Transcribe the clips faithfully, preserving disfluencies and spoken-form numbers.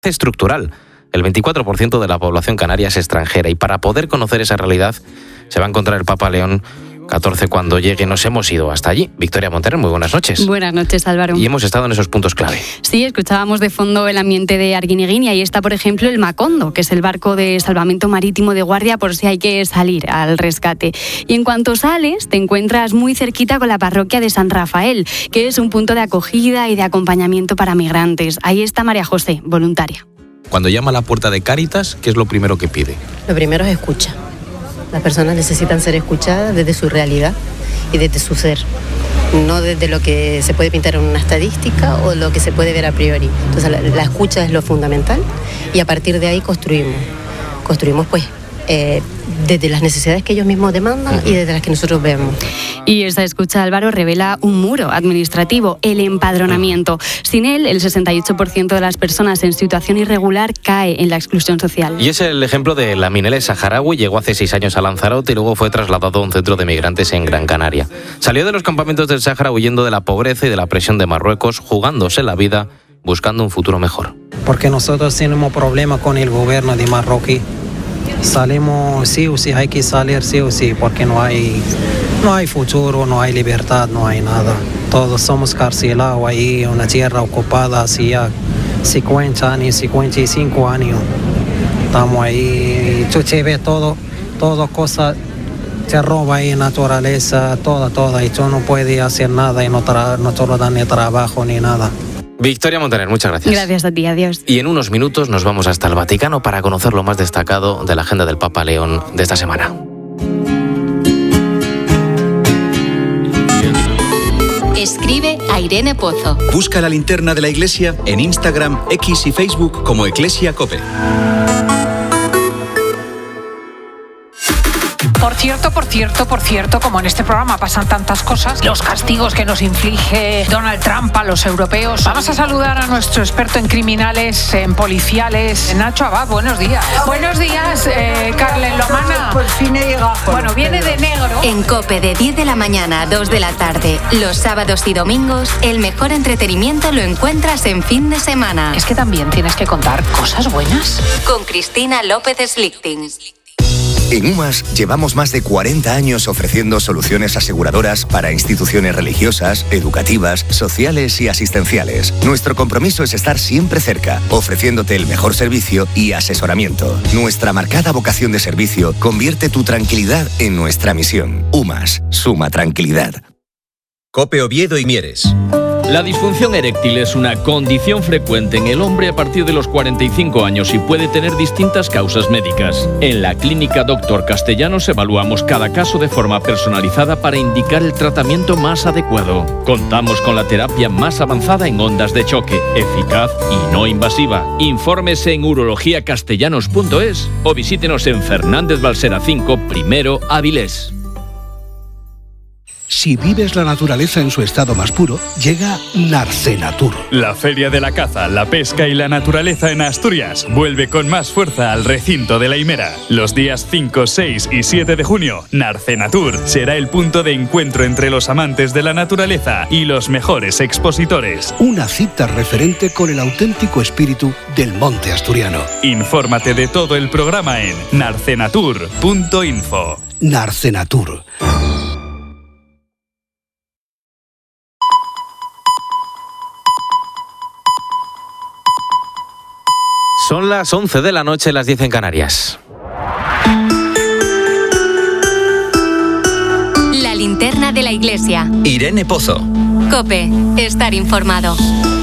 estructural. El veinticuatro por ciento de la población canaria es extranjera y para poder conocer esa realidad se va a encontrar el Papa León catorce cuando llegue. Nos hemos ido hasta allí. Victoria Montaner, muy buenas noches. Buenas noches, Álvaro. Y hemos estado en esos puntos clave. Sí, escuchábamos de fondo el ambiente de Arguineguín y ahí está, por ejemplo, el Macondo, que es el barco de salvamento marítimo de Guardia por si hay que salir al rescate. Y en cuanto sales, te encuentras muy cerquita con la parroquia de San Rafael, que es un punto de acogida y de acompañamiento para migrantes. Ahí está María José, voluntaria. Cuando llama a la puerta de Cáritas, ¿qué es lo primero que pide? Lo primero es escucha. Las personas necesitan ser escuchadas desde su realidad y desde su ser, no desde lo que se puede pintar en una estadística o lo que se puede ver a priori. Entonces la, la escucha es lo fundamental y a partir de ahí construimos. Construimos pues eh, desde las necesidades que ellos mismos demandan uh-huh. y desde las que nosotros vemos. Y esa escucha, Álvaro, revela un muro administrativo, el empadronamiento. Sin él, el sesenta y ocho por ciento de las personas en situación irregular cae en la exclusión social. Y es el ejemplo de la Minele saharaui. Llegó hace seis años a Lanzarote y luego fue trasladado a un centro de migrantes en Gran Canaria. Salió de los campamentos del Sáhara huyendo de la pobreza y de la presión de Marruecos, jugándose la vida, buscando un futuro mejor. Porque nosotros tenemos problemas con el gobierno de Marruecos. Salimos sí o sí, hay que salir sí o sí, porque no hay, no hay futuro, no hay libertad, no hay nada. Todos somos carcelados ahí, una tierra ocupada hacía cincuenta años, cincuenta y cinco años. Estamos ahí, tú te ves todo, todo cosas, te roba ahí naturaleza, toda, toda, y tú no puedes hacer nada y no, tra- no te lo dan ni trabajo ni nada. Victoria Montaner, muchas gracias. Gracias a ti, adiós. Y en unos minutos nos vamos hasta el Vaticano para conocer lo más destacado de la agenda del Papa León de esta semana. Escribe a Irene Pozo. Busca la linterna de la Iglesia en Instagram, X y Facebook como Eclesia Cope. Por cierto, por cierto, por cierto, como en este programa pasan tantas cosas, los castigos que nos inflige Donald Trump a los europeos. Vamos a saludar a nuestro experto en criminales, en policiales, Nacho Abad. Buenos días. Buenos días, eh, Carlen Lomana. Por fin he llegado. Bueno, viene de negro. En COPE de diez de la mañana a dos de la tarde, los sábados y domingos, el mejor entretenimiento lo encuentras en fin de semana. Es que también tienes que contar cosas buenas. Con Cristina López Slichting. En UMAS llevamos más de cuarenta años ofreciendo soluciones aseguradoras para instituciones religiosas, educativas, sociales y asistenciales. Nuestro compromiso es estar siempre cerca, ofreciéndote el mejor servicio y asesoramiento. Nuestra marcada vocación de servicio convierte tu tranquilidad en nuestra misión. UMAS, suma tranquilidad. COPE Oviedo y Mieres. La disfunción eréctil es una condición frecuente en el hombre a partir de los cuarenta y cinco años y puede tener distintas causas médicas. En la clínica Doctor Castellanos evaluamos cada caso de forma personalizada para indicar el tratamiento más adecuado. Contamos con la terapia más avanzada en ondas de choque, eficaz y no invasiva. Infórmese en urología castellanos punto es o visítenos en Fernández Balsera cinco, primero, Avilés. Si vives la naturaleza en su estado más puro, llega Narcenatur. La Feria de la Caza, la Pesca y la Naturaleza en Asturias vuelve con más fuerza al recinto de La Himera. Los días cinco, seis y siete de junio, Narcenatur será el punto de encuentro entre los amantes de la naturaleza y los mejores expositores. Una cita referente con el auténtico espíritu del monte asturiano. Infórmate de todo el programa en narcenatur punto info. Narcenatur. Son las once de la noche, las diez en Canarias. La linterna de la Iglesia. Irene Pozo. COPE, estar informado.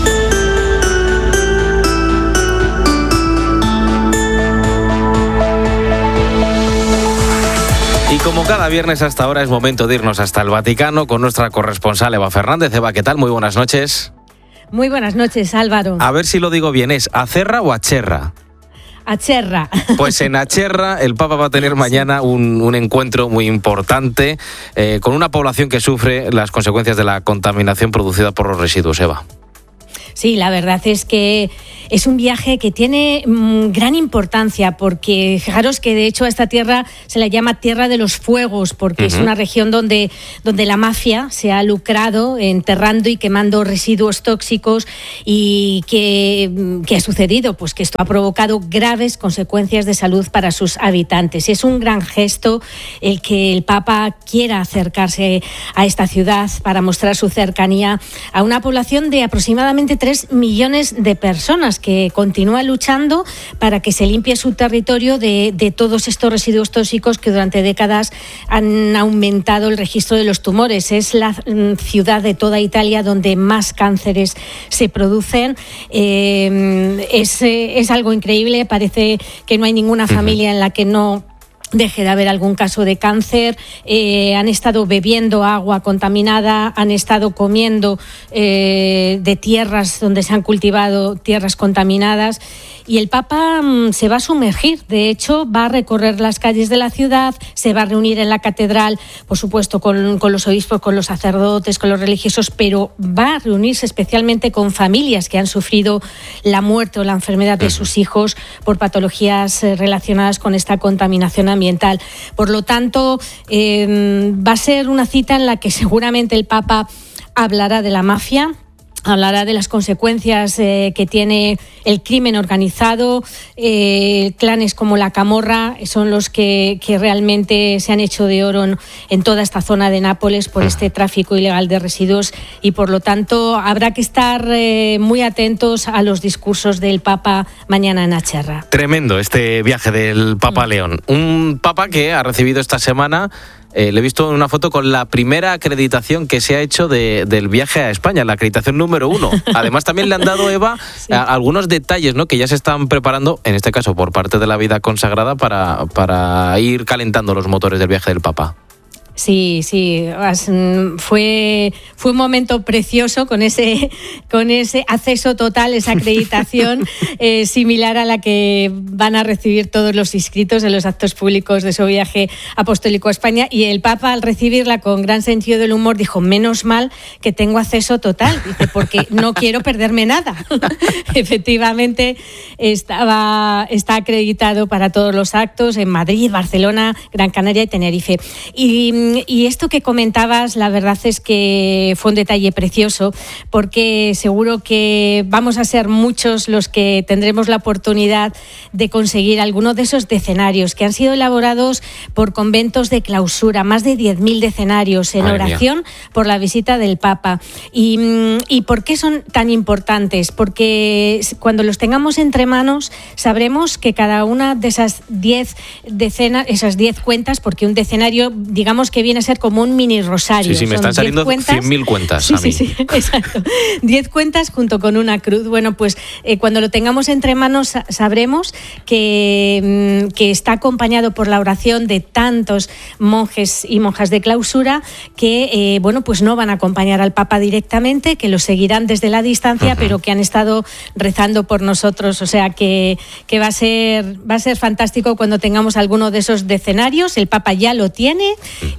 Y como cada viernes hasta ahora es momento de irnos hasta el Vaticano con nuestra corresponsal Eva Fernández. Eva, ¿qué tal? Muy buenas noches. Muy buenas noches, Álvaro. A ver si lo digo bien, ¿es Acerra o Acherra? Acherra. Pues en Acherra el Papa va a tener mañana un, un encuentro muy importante eh, con una población que sufre las consecuencias de la contaminación producida por los residuos, Eva. Sí, la verdad es que es un viaje que tiene mmm, gran importancia, porque fijaros que de hecho a esta tierra se la llama Tierra de los Fuegos, porque uh-huh. es una región donde, donde la mafia se ha lucrado enterrando y quemando residuos tóxicos, y que, que ha sucedido, pues que esto ha provocado graves consecuencias de salud para sus habitantes. Es un gran gesto el que el Papa quiera acercarse a esta ciudad para mostrar su cercanía a una población de aproximadamente tres millones de personas que continúa luchando para que se limpie su territorio de, de todos estos residuos tóxicos que durante décadas han aumentado el registro de los tumores. Es la ciudad de toda Italia donde más cánceres se producen. Eh, es, es algo increíble, parece que no hay ninguna familia en la que no deje de haber algún caso de cáncer. Eh, han estado bebiendo agua contaminada, han estado comiendo eh, de tierras donde se han cultivado tierras contaminadas, y el Papa mmm, se va a sumergir. De hecho, va a recorrer las calles de la ciudad, se va a reunir en la catedral, por supuesto con, con los obispos, con los sacerdotes, con los religiosos, pero va a reunirse especialmente con familias que han sufrido la muerte o la enfermedad de sus hijos por patologías eh, relacionadas con esta contaminación ambiental. Por lo tanto, eh, va a ser una cita en la que seguramente el Papa hablará de la mafia, hablará de las consecuencias eh, que tiene el crimen organizado. Eh, clanes como la Camorra son los que, que realmente se han hecho de oro en, en toda esta zona de Nápoles por este tráfico ilegal de residuos, y por lo tanto habrá que estar eh, muy atentos a los discursos del Papa mañana en Acherra. Tremendo este viaje del Papa mm. León. Un Papa que ha recibido esta semana... Eh, le he visto en una foto con la primera acreditación que se ha hecho de, del viaje a España, la acreditación número uno. Además, también le han dado, Eva, sí. a, algunos detalles, ¿no?, que ya se están preparando, en este caso por parte de la vida consagrada, para, para ir calentando los motores del viaje del Papa. Sí, sí, fue, fue un momento precioso con ese, con ese acceso total, esa acreditación eh, similar a la que van a recibir todos los inscritos en los actos públicos de su viaje apostólico a España. Y el Papa, al recibirla con gran sentido del humor, dijo: menos mal que tengo acceso total, dice, porque no quiero perderme nada. Efectivamente, estaba, está acreditado para todos los actos en Madrid, Barcelona, Gran Canaria y Tenerife. Y Y esto que comentabas, la verdad es que fue un detalle precioso, porque seguro que vamos a ser muchos los que tendremos la oportunidad de conseguir alguno de esos decenarios que han sido elaborados por conventos de clausura, más de diez mil decenarios en Madre oración mía. Por la visita del Papa. Y, ¿Y por qué son tan importantes? Porque cuando los tengamos entre manos sabremos que cada una de esas diez decenas, esas diez cuentas, porque un decenario, digamos que que viene a ser como un mini rosario. Sí, sí, me están saliendo cien mil cuentas sí, a mí. Sí, sí, exacto. diez cuentas junto con una cruz. Bueno, pues eh, cuando lo tengamos entre manos sabremos que, que está acompañado por la oración de tantos monjes y monjas de clausura que, eh, bueno, pues no van a acompañar al Papa directamente, que lo seguirán desde la distancia, uh-huh. pero que han estado rezando por nosotros. O sea, que, que va a ser, va a ser fantástico cuando tengamos alguno de esos decenarios. El Papa ya lo tiene.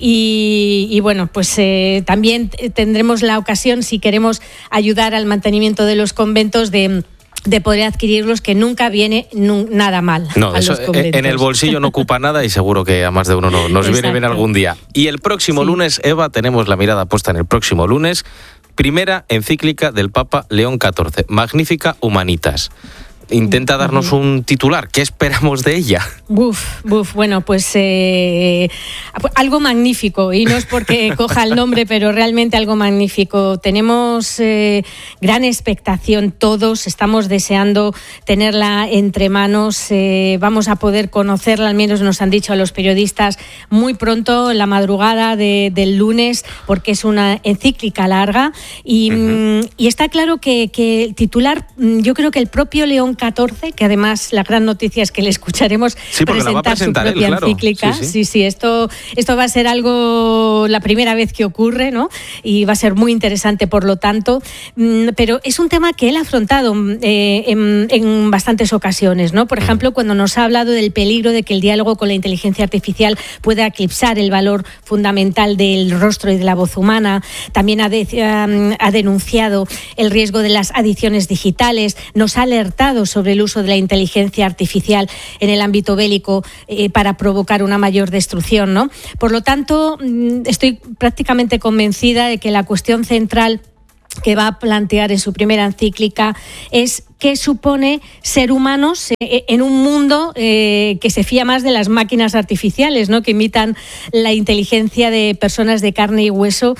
Y, y bueno, pues eh, también tendremos la ocasión, si queremos ayudar al mantenimiento de los conventos, de de poder adquirirlos, que nunca viene nu- nada mal. No, a eso los conventos. En el bolsillo no ocupa nada, y seguro que a más de uno no, nos Exacto. viene bien algún día. Y el próximo sí. lunes, Eva, tenemos la mirada puesta en el próximo lunes. Primera encíclica del Papa León catorce, Magnificat Humanitas. Intenta darnos un titular. ¿Qué esperamos de ella? Buf, buf. Bueno, pues eh, algo magnífico. Y no es porque coja el nombre, pero realmente algo magnífico. Tenemos eh, gran expectación todos. Estamos deseando tenerla entre manos. Eh, vamos a poder conocerla, al menos nos han dicho a los periodistas, muy pronto, en la madrugada de, del lunes, porque es una encíclica larga. Y, uh-huh. y está claro que, que el titular, yo creo que el propio León catorce, que además la gran noticia es que le escucharemos sí, presentar, presentar su propia él, claro. encíclica. Sí, sí. sí, sí, esto, esto va a ser algo, la primera vez que ocurre, ¿no? Y va a ser muy interesante, por lo tanto. Pero es un tema que él ha afrontado eh, en, en bastantes ocasiones, ¿no? Por ejemplo, cuando nos ha hablado del peligro de que el diálogo con la inteligencia artificial pueda eclipsar el valor fundamental del rostro y de la voz humana. También ha, de, um, ha denunciado el riesgo de las adicciones digitales, nos ha alertado sobre el uso de la inteligencia artificial en el ámbito bélico eh, para provocar una mayor destrucción, ¿no? Por lo tanto, estoy prácticamente convencida de que la cuestión central que va a plantear en su primera encíclica es qué supone ser humanos en un mundo eh, que se fía más de las máquinas artificiales, ¿no? Que imitan la inteligencia de personas de carne y hueso,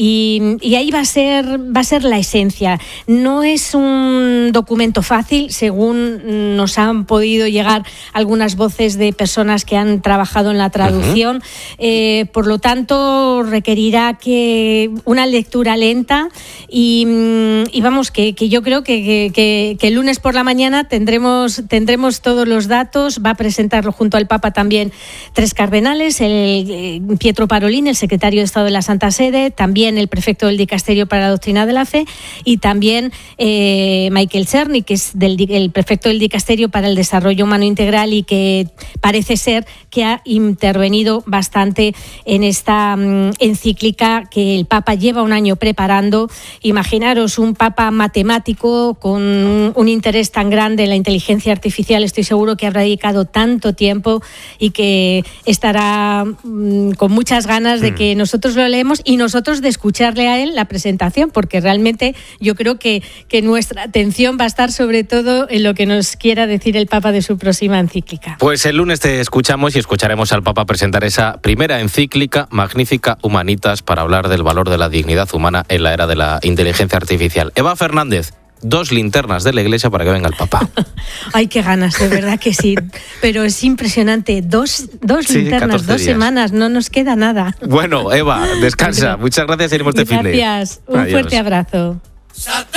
y, y ahí va a ser va a ser la esencia. No es un documento fácil, según nos han podido llegar algunas voces de personas que han trabajado en la traducción. Uh-huh. Eh, por lo tanto, requerirá que una lectura lenta y, y vamos, que, que yo creo que, que, que el lunes por la mañana tendremos, tendremos todos los datos. Va a presentarlo junto al Papa también tres cardenales, el, eh, Pietro Parolin, el secretario de Estado de la Santa Sede, también el prefecto del Dicasterio para la Doctrina de la Fe, y también eh, Michael Cerny, que es del, el prefecto del Dicasterio para el Desarrollo Humano Integral, y que parece ser que ha intervenido bastante en esta um, encíclica que el Papa lleva un año preparando. Imaginaros un Papa matemático con un interés tan grande en la inteligencia artificial. Estoy seguro que habrá dedicado tanto tiempo y que estará mmm, con muchas ganas de que nosotros lo leemos y nosotros de escucharle a él la presentación, porque realmente yo creo que, que nuestra atención va a estar sobre todo en lo que nos quiera decir el Papa de su próxima encíclica. Pues el lunes te escuchamos y escucharemos al Papa presentar esa primera encíclica, Magnificat Humanitas, para hablar del valor de la dignidad humana en la era de la inteligencia artificial. Eva Fernández, dos linternas de la Iglesia para que venga el Papa. Ay, qué ganas, de verdad que sí. Pero es impresionante. Dos, dos sí, linternas, dos días. Semanas, no nos queda nada. Bueno, Eva, descansa. Muchas gracias, iremos de fin de. Gracias, un Adiós. Fuerte abrazo.